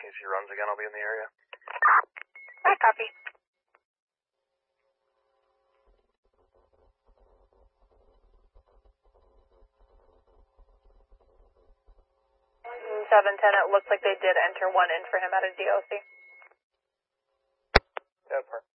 case he runs again, I'll be in the area. I copy. 710, it looks like they did enter one in for him at a DOC. Yeah, part.